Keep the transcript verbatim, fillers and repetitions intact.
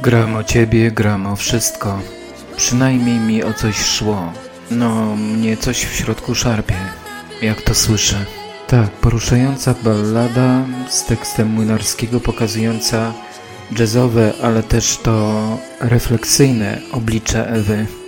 Gram o ciebie, gram o wszystko. Przynajmniej mi o coś szło. No, mnie coś w środku szarpie, jak to słyszę. Tak, poruszająca ballada z tekstem Młynarskiego, pokazująca jazzowe, ale też to refleksyjne oblicze Ewy.